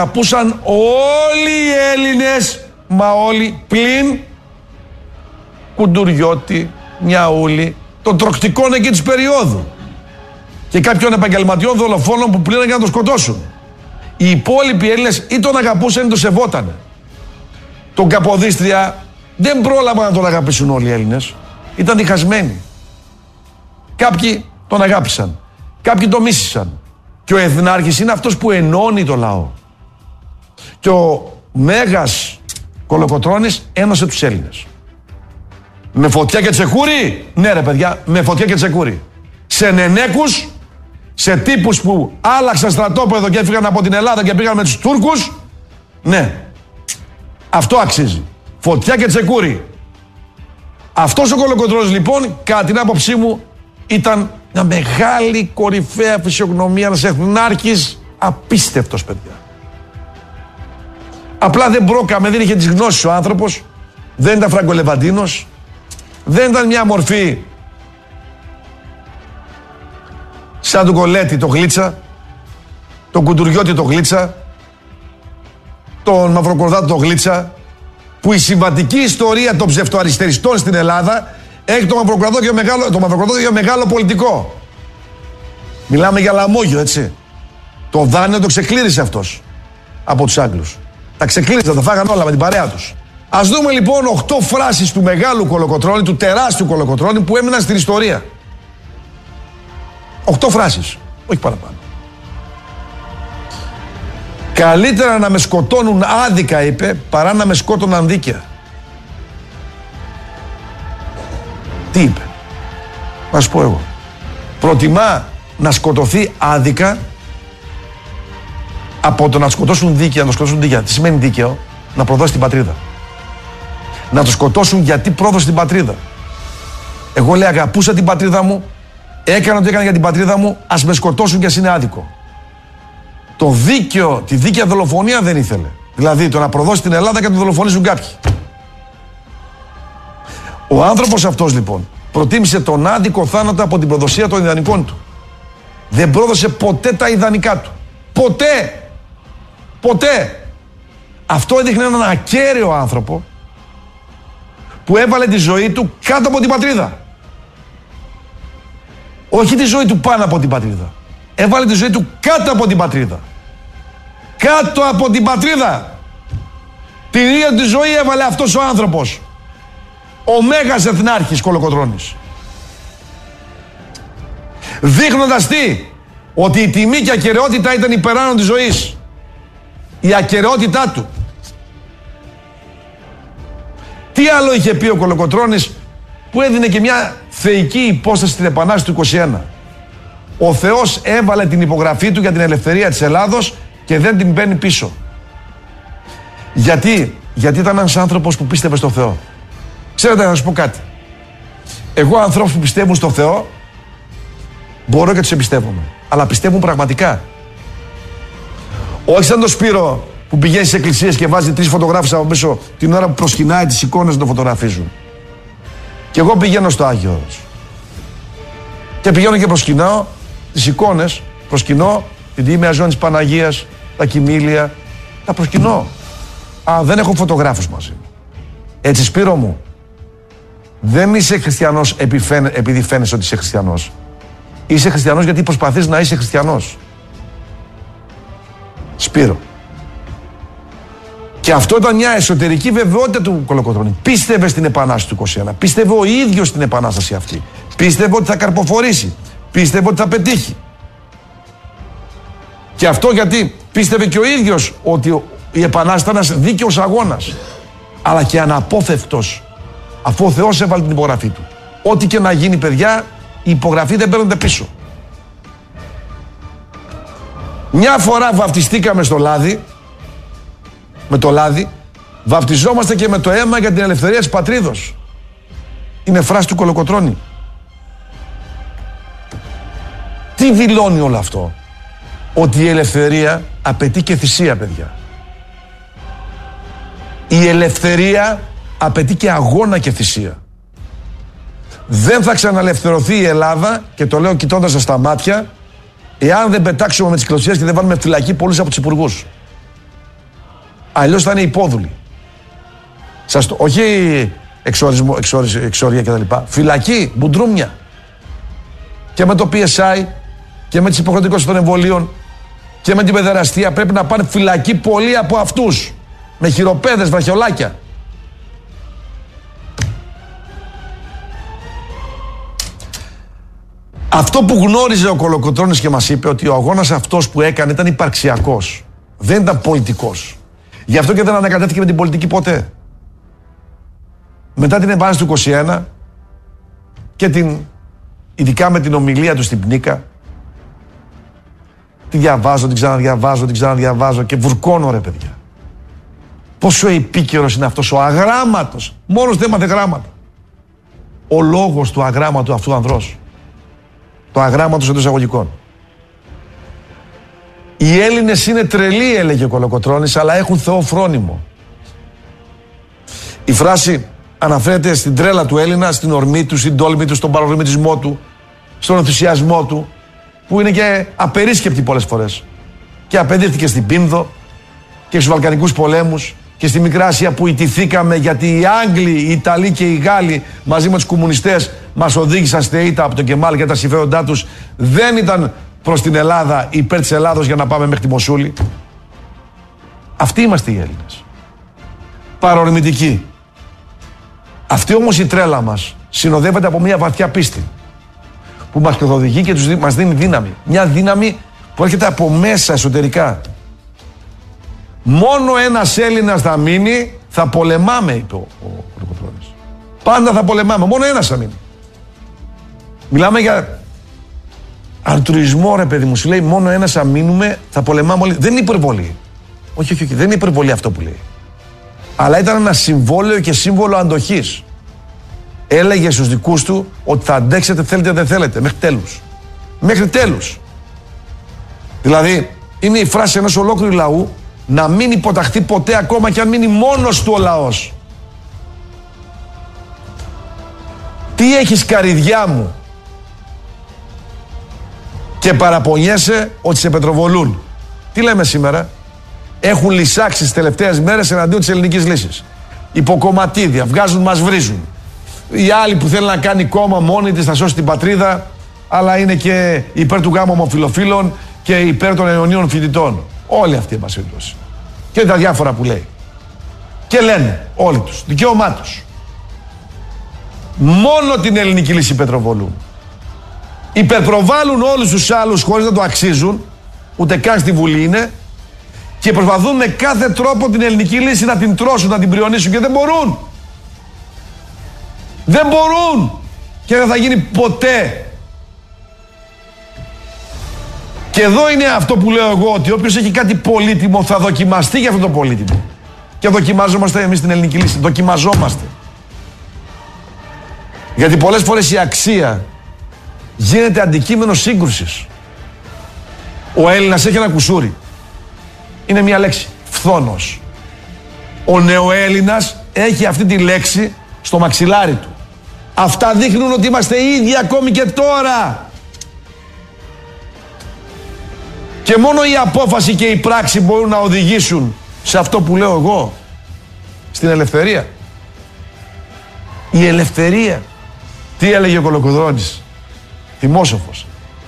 αγαπούσαν όλοι οι Έλληνες, μα όλοι, πλην Κουντουριώτη, Μιαούλη, των τροκτικών εκεί της περίοδου και κάποιων επαγγελματιών δολοφόνων που πλήρωναν για να τον σκοτώσουν. Οι υπόλοιποι Έλληνες ή τον αγαπούσαν ή τον σεβότανε. Τον Καποδίστρια δεν πρόλαβαν να τον αγαπήσουν όλοι οι Έλληνες. Ήταν διχασμένοι. Κάποιοι τον αγάπησαν, κάποιοι τον μίσησαν. Και ο Εθνάρχης είναι αυτός που ενώνει το λαό. Και ο Μέγας Κολοκοτρώνης ένωσε τους Έλληνες. Με φωτιά και τσεκούρι, ναι ρε παιδιά, με φωτιά και τσεκούρι. Σε νενέκους, σε τύπους που άλλαξαν στρατόπεδο και έφυγαν από την Ελλάδα και πήγαν με τους Τούρκους, ναι, αυτό αξίζει. Φωτιά και τσεκούρι. Αυτός ο Κολοκοτρώνης λοιπόν, κατά την άποψή μου, ήταν μια μεγάλη κορυφαία φυσιογνωμία, ένας εθνάρχης απίστευτος, παιδιά. Απλά δεν πρόκαμε, δεν είχε τις γνώσεις ο άνθρωπος, δεν ήταν Φραγκολεβαντίνος, δεν ήταν μια μορφή σαν τον Κολέτη το Γλίτσα, τον Κουντουριώτη το Γλίτσα, τον Μαυροκορδάτο το Γλίτσα, που η συμβατική ιστορία των ψευτοαριστεριστών στην Ελλάδα έχει τον Μαυροκορδάτο για μεγάλο πολιτικό. Μιλάμε για λαμόγιο, έτσι. Το δάνειο το ξεκλήρισε αυτός από τους Άγγλους. Τα ξεκλήρισαν, τα φάγαν όλα με την παρέα τους. Ας δούμε λοιπόν 8 φράσεις του μεγάλου Κολοκοτρώνη, του τεράστιου Κολοκοτρώνη που έμειναν στην ιστορία. 8 φράσεις, όχι παραπάνω. Καλύτερα να με σκοτώνουν άδικα, είπε, παρά να με σκότωναν δίκαια. Τι είπε? Να σου πω εγώ. Προτιμά να σκοτωθεί άδικα από το να σκοτώσουν δίκαια. Να το σκοτώσουν δίκαια. Τι σημαίνει δίκαιο? Να προδώσει την πατρίδα. Να το σκοτώσουν γιατί πρόδωσε την πατρίδα. Εγώ λέει αγαπούσα την πατρίδα μου, έκανα ό,τι έκανα για την πατρίδα μου, ας με σκοτώσουν κι ας είναι άδικο. Το δίκαιο, τη δίκαια δολοφονία δεν ήθελε. Δηλαδή το να προδώσει την Ελλάδα και να το δολοφονήσουν κάποιοι. Ο άνθρωπος αυτός λοιπόν προτίμησε τον άδικο θάνατο από την προδοσία των ιδανικών του. Δεν πρόδωσε ποτέ τα ιδανικά του. Ποτέ. Ποτέ. Αυτό έδειχνε έναν ακέραιο άνθρωπο που έβαλε τη ζωή του κάτω από την πατρίδα. Όχι τη ζωή του πάνω από την πατρίδα. Έβαλε τη ζωή του κάτω από την πατρίδα. Κάτω από την πατρίδα. Την ίδια τη ζωή έβαλε αυτός ο άνθρωπος. Ο Μέγας Εθνάρχης Κολοκοτρώνης. Δείχνοντας τι? Ότι η τιμή και η ακεραιότητα ήταν υπεράνω της ζωής. Η ακεραιότητά του. Τι άλλο είχε πει ο Κολοκοτρώνης που έδινε και μια θεϊκή υπόσταση στην Επανάσταση του 21. Ο Θεός έβαλε την υπογραφή του για την ελευθερία της Ελλάδος και δεν την παίρνει πίσω. Γιατί ήταν ένας άνθρωπος που πίστευε στο Θεό. Ξέρετε, να σας πω κάτι. Εγώ ανθρώπους που πιστεύουν στο Θεό μπορώ και τους εμπιστεύομαι. Αλλά πιστεύουν πραγματικά. Όχι σαν το Σπύρο που πηγαίνει στις εκκλησίες και βάζει 3 φωτογράφους από πίσω την ώρα που προσκυνάει τις εικόνες να το φωτογραφίζουν. Και εγώ πηγαίνω στο Άγιο Όρος. Και πηγαίνω και προσκυνάω τις εικόνες. Προσκυνώ την Τίμια Ζώνη της Παναγίας, τα κοιμήλια. Τα προσκυνώ. Δεν έχω φωτογράφους μαζί μου. Έτσι, Σπύρο μου, δεν είσαι χριστιανός επειδή φαίνεσαι ότι είσαι χριστιανός. Είσαι χριστιανός γιατί προσπαθείς να είσαι χριστιανός. Σπύρο. Και αυτό ήταν μια εσωτερική βεβαιότητα του Κολοκοτρώνη. Πίστευε στην Επανάσταση του 21. Πίστευε ο ίδιος στην Επανάσταση αυτή. Πίστευε ότι θα καρποφορήσει. Πίστευε ότι θα πετύχει. Και αυτό γιατί πίστευε και ο ίδιος ότι η Επανάσταση ήταν ένας δίκαιος αγώνας. Αλλά και αναπόφευκτος. Αφού ο Θεός έβαλε την υπογραφή του. Ό,τι και να γίνει, παιδιά, η υπογραφή δεν παίρνονται πίσω. Μια φορά βαφτιστήκαμε στο Λάδι, με το Λάδι, βαφτιζόμαστε και με το αίμα για την ελευθερία της πατρίδος. Είναι φράση του Κολοκοτρώνη. Τι δηλώνει όλο αυτό? Ότι η ελευθερία απαιτεί και θυσία, παιδιά. Η ελευθερία απαιτεί και αγώνα και θυσία. Δεν θα ξαναλευθερωθεί η Ελλάδα, και το λέω κοιτώντας στα μάτια, εάν δεν πετάξουμε με τις κλωτσιές και δεν βάλουμε φυλακή πολλούς από τους υπουργούς. Αλλιώς θα είναι υπόδουλοι. Όχι εξόρια κτλ. Φυλακή, μπουντρούμια. Και με το PSI και με τις υποχρεωτικότητες των εμβολίων και με την παιδεραστία πρέπει να πάνε φυλακή πολλοί από αυτούς. Με χειροπέδες, βραχιολάκια. Αυτό που γνώριζε ο Κολοκοτρώνης και μας είπε ότι ο αγώνας αυτός που έκανε ήταν υπαρξιακός. Δεν ήταν πολιτικός. Γι' αυτό και δεν ανακατεύτηκε με την πολιτική ποτέ. Μετά την εμφάνιση του 21 και ειδικά με την ομιλία του στην Πνίκα, τη διαβάζω, την ξαναδιαβάζω και βουρκώνω, ρε παιδιά. Πόσο επίκαιρος είναι αυτός ο αγράμματος. Μόνος δεν έμαθε γράμματα. Ο λόγος του αγράμματου αυτού ανδρός. Το αγράμματος εντός εισαγωγικών. Οι Έλληνες είναι τρελοί, έλεγε ο Κολοκοτρώνης, αλλά έχουν Θεό φρόνιμο. Η φράση αναφέρεται στην τρέλα του Έλληνα, στην ορμή του, στην τόλμη του, στον παρορμητισμό του, στον ενθουσιασμό του, που είναι και απερίσκεπτη πολλές φορές. Και απεδείχθηκε στην Πίνδο και στους Βαλκανικούς πολέμους και στη Μικρά Ασία που ιτηθήκαμε γιατί οι Άγγλοι, οι Ιταλοί και οι Γάλλοι μαζί με τους κομμουνιστές μας οδήγησαν στη ήττα από τον Κεμάλ και τα συμφέροντά τους δεν ήταν προς την Ελλάδα, υπέρ της Ελλάδος για να πάμε μέχρι τη Μοσούλη. Αυτοί είμαστε οι Έλληνες. Παρορμητικοί. Αυτή όμως η τρέλα μας συνοδεύεται από μια βαθιά πίστη που μας καθοδηγεί και μας δίνει δύναμη. Μια δύναμη που έρχεται από μέσα εσωτερικά. Μόνο ένας Έλληνας θα μείνει, θα πολεμάμε, είπε ο Κολοκοτρώνης. Πάντα θα πολεμάμε, μόνο ένας θα μείνει. Μιλάμε για αλτρουισμό, ρε παιδί μου, σου λέει μόνο ένας θα μείνουμε, θα πολεμάμε όλοι. Δεν είναι υπερβολή. Όχι, δεν είναι υπερβολή αυτό που λέει. Αλλά ήταν ένα συμβόλαιο και σύμβολο αντοχής. Έλεγε στους δικούς του ότι θα αντέξετε, θέλετε δεν θέλετε, μέχρι τέλους. Μέχρι τέλους. Δηλαδή, είναι η φράση ενός ολόκληρου λαού να μην υποταχθεί ποτέ, ακόμα και αν μείνει μόνος του ο λαός. Τι έχεις, καρυδιά μου, και παραπονιέσαι ότι σε πετροβολούν. Τι λέμε σήμερα? Έχουν λυσάξει τις τελευταίες μέρες εναντίον της ελληνικής λύσης. Υποκομματίδια, βγάζουν, μας βρίζουν. Οι άλλοι που θέλουν να κάνει κόμμα μόνη της, θα σώσει την πατρίδα, αλλά είναι και υπέρ του γάμου ομοφυλοφίλων και υπέρ των αιωνίων φοιτητών. Όλοι αυτοί, εν πάση περιπτώσει. Και τα διάφορα που λέει. Και λένε όλοι τους, δικαίωμά τους. Μόνο την ελληνική λύση πετροβολούν. Υπερπροβάλλουν όλους τους άλλους χωρίς να το αξίζουν, ούτε καν στη Βουλή είναι, και προσπαθούν με κάθε τρόπο την ελληνική λύση να την τρώσουν, να την πριονίσουν και δεν μπορούν. Δεν μπορούν και δεν θα γίνει ποτέ. Και εδώ είναι αυτό που λέω εγώ, ότι όποιος έχει κάτι πολύτιμο θα δοκιμαστεί για αυτό το πολύτιμο. Και δοκιμάζομαστε εμείς την ελληνική λύση. Δοκιμαζόμαστε. Γιατί πολλές φορές η αξία γίνεται αντικείμενο σύγκρουσης. Ο Έλληνας έχει ένα κουσούρι. Είναι μια λέξη. Φθόνος. Ο νεοέλληνας έχει αυτή τη λέξη στο μαξιλάρι του. Αυτά δείχνουν ότι είμαστε ίδιοι ακόμη και τώρα. Και μόνο η απόφαση και η πράξη μπορούν να οδηγήσουν σε αυτό που λέω εγώ. Στην ελευθερία. Η ελευθερία. Τι έλεγε ο Κολοκοτρώνης? Θυμόσοφος.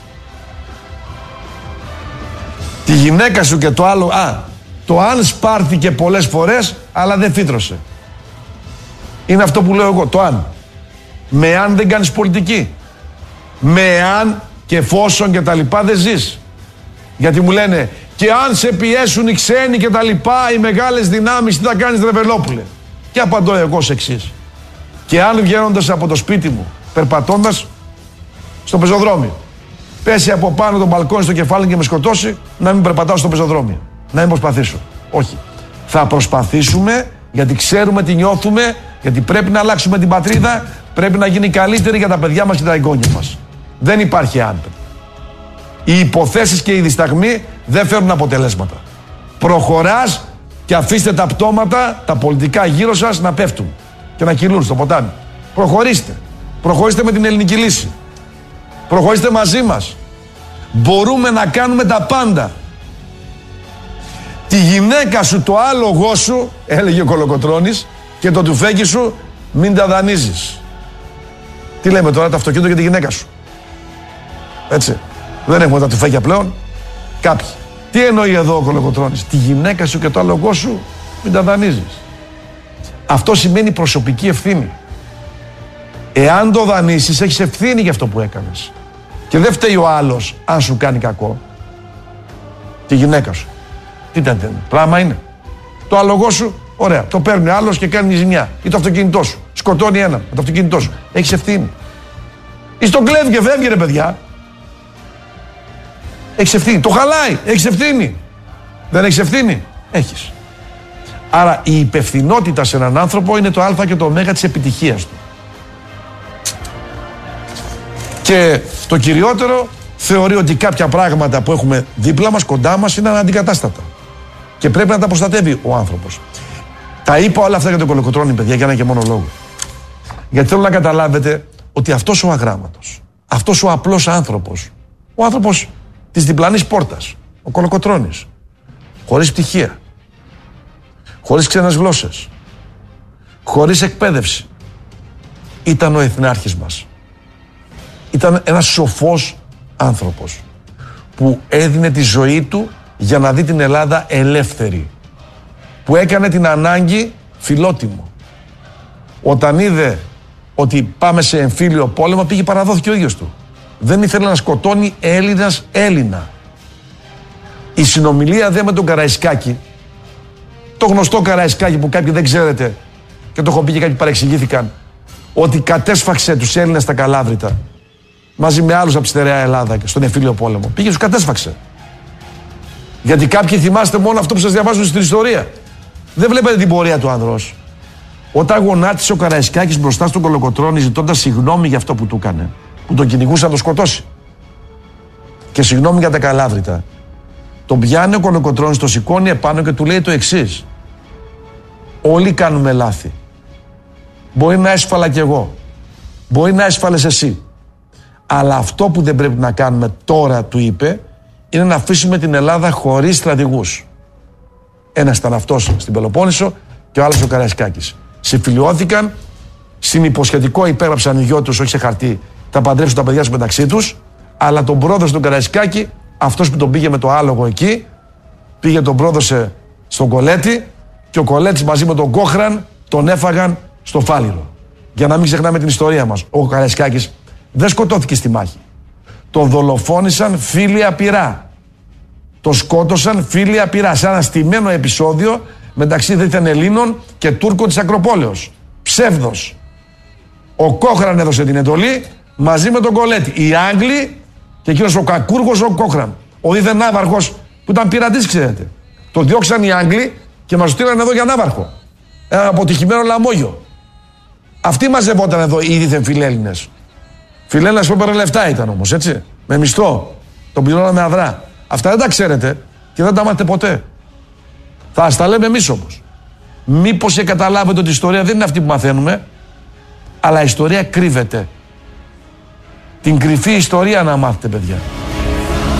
Τη γυναίκα σου και το άλλο, το αν σπάρθηκε πολλές φορές, αλλά δεν φύτρωσε. Είναι αυτό που λέω εγώ, το αν. Με αν δεν κάνεις πολιτική. Με αν και εφόσον και τα λοιπά δεν ζεις. Γιατί μου λένε, και αν σε πιέσουν οι ξένοι και τα λοιπά, οι μεγάλες δυνάμεις, τι θα κάνεις, ρε Βελόπουλε? Και απαντώ εγώ σε εξής. Και αν βγαίνοντας από το σπίτι μου, περπατώντας στο πεζοδρόμιο, πέσει από πάνω το μπαλκόνι στο κεφάλι και με σκοτώσει, να μην περπατάω στο πεζοδρόμιο. Να μην προσπαθήσω. Όχι. Θα προσπαθήσουμε γιατί ξέρουμε τι νιώθουμε, γιατί πρέπει να αλλάξουμε την πατρίδα, πρέπει να γίνει καλύτερη για τα παιδιά μας και τα εγγόνια μας. Δεν υπάρχει αν. Οι υποθέσεις και οι δισταγμοί δεν φέρνουν αποτελέσματα. Προχωράς και αφήστε τα πτώματα, τα πολιτικά γύρω σας να πέφτουν και να κυλούν στο ποτάμι. Προχωρήστε. Προχωρήστε με την ελληνική λύση. Προχωρήστε μαζί μας. Μπορούμε να κάνουμε τα πάντα. Τη γυναίκα σου, το άλογο σου, έλεγε ο Κολοκοτρώνης, και το τουφέκι σου μην τα δανείζεις. Τι λέμε τώρα, το αυτοκίνητο και τη γυναίκα σου. Έτσι. Δεν έχουμε τα τουφέκια πλέον. Κάποιοι. Τι εννοεί εδώ ο Κολοκοτρώνης? Τη γυναίκα σου και το άλογο σου μην τα δανείζεις. Αυτό σημαίνει προσωπική ευθύνη. Εάν το δανείσεις, έχεις ευθύνη για αυτό που έκανες. Και δεν φταίει ο άλλος αν σου κάνει κακό. Τη γυναίκα σου. Τι πράγμα είναι? Το άλογο σου, ωραία, το παίρνει άλλος και κάνει ζημιά. Ή το αυτοκίνητό σου. Σκοτώνει έναν με το αυτοκίνητό σου. Έχεις ευθύνη. Ή στον κλέβει και φεύγει, ρε παιδιά. Έχεις ευθύνη. Το χαλάει. Έχεις ευθύνη. Δεν έχεις ευθύνη? Έχεις. Άρα η υπευθυνότητα σε έναν άνθρωπο είναι το α και το ω της επιτυχίας του. Και το κυριότερο, θεωρεί ότι κάποια πράγματα που έχουμε δίπλα μας, κοντά μας, είναι αναντικατάστατα. Και πρέπει να τα προστατεύει ο άνθρωπος. Τα είπα όλα αυτά για τον Κολοκοτρώνη, παιδιά, για ένα και μόνο λόγο. Γιατί θέλω να καταλάβετε ότι αυτός ο αγράμματος, αυτός ο απλός άνθρωπος, ο άνθρωπος της διπλανής πόρτας, ο Κολοκοτρώνης, χωρίς πτυχία, χωρίς ξένες γλώσσες, χωρίς εκπαίδευση, ήταν ο εθνάρχης μας. Ήταν ένας σοφός άνθρωπος που έδινε τη ζωή του για να δει την Ελλάδα ελεύθερη, που έκανε την ανάγκη φιλότιμο. Όταν είδε ότι πάμε σε εμφύλιο πόλεμο, πήγε, παραδόθηκε ο ίδιος του. Δεν ήθελε να σκοτώνει Έλληνας Έλληνα. Η συνομιλία δε με τον Καραϊσκάκη, το γνωστό Καραϊσκάκη που κάποιοι δεν ξέρετε και το έχω πει και κάποιοι παρεξηγήθηκαν, ότι κατέσφαξε τους Έλληνες στα Καλάβρητα μαζί με άλλους από τη στερεά Ελλάδα και στον εμφύλιο πόλεμο. Πήγε, τους κατέσφαξε. Γιατί κάποιοι θυμάστε μόνο αυτό που σας διαβάζουν στην ιστορία. Δεν βλέπετε την πορεία του άνδρος. Όταν γονάτισε ο Καραϊσκάκης μπροστά στον Κολοκοτρώνη, ζητώντας συγγνώμη για αυτό που του έκανε, που τον κυνηγούσε να τον σκοτώσει, και συγγνώμη για τα Καλάβρητα, τον πιάνει ο Κολοκοτρώνης, το σηκώνει επάνω και του λέει το εξής: όλοι κάνουμε λάθη. Μπορεί να έσφαλα κι εγώ. Μπορεί να έσφαλες εσύ. Αλλά αυτό που δεν πρέπει να κάνουμε τώρα, του είπε, είναι να αφήσουμε την Ελλάδα χωρίς στρατηγούς. Ένας ήταν αυτός στην Πελοπόννησο και ο άλλος ο Καραϊσκάκης. Συμφιλιώθηκαν, στην υποσχετικό υπέγραψαν οι γιο τους, όχι σε χαρτί, θα παντρέψουν τα παιδιά τους μεταξύ τους, αλλά τον πρόδωσε τον Καραϊσκάκη, αυτός που τον πήγε με το άλογο εκεί, πήγε τον πρόδωσε στον Κολέτη και ο Κολέτης μαζί με τον Κόχραν τον έφαγαν στο Φάληρο. Για να μην ξεχνάμε την ιστορία μας. Ο Καραϊσκάκης δεν σκοτώθηκε στη μάχη. Τον δολοφόνησαν φίλοι απειρά. Το σκότωσαν φίλοι απειρά. Σε ένα στημένο επεισόδιο μεταξύ δίθεν Ελλήνων και Τούρκων της Ακροπόλεως. Ψεύδος. Ο Κόχραν έδωσε την εντολή μαζί με τον Κολέτη. Οι Άγγλοι και εκείνος ο κακούργος ο Κόχραν. Ο δίθεν ναύαρχος που ήταν πειρατής, ξέρετε. Το διώξαν οι Άγγλοι και μας στείλαν εδώ για ναύαρχο. Ένα αποτυχημένο λαμόγιο. Αυτοί μαζευόταν εδώ οι δίθεν φιλέλληνες. Φιλέλληνες που έπαιρνε λεφτά ήταν όμως, έτσι. Με μισθό. Τον πληρώναμε αδρά. Αυτά δεν τα ξέρετε και δεν τα μάθετε ποτέ. Θα σας τα λέμε εμείς όμως. Μήπως και καταλάβετε ότι η ιστορία δεν είναι αυτή που μαθαίνουμε, αλλά η ιστορία κρύβεται. Την κρυφή ιστορία να μάθετε, παιδιά.